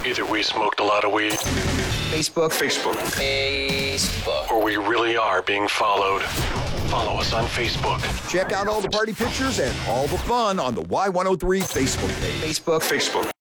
Either we smoked a lot of weed. Facebook. Or we really are being followed. Follow us on Facebook. Check out all the party pictures and all the fun on the Y103 Facebook page. Facebook.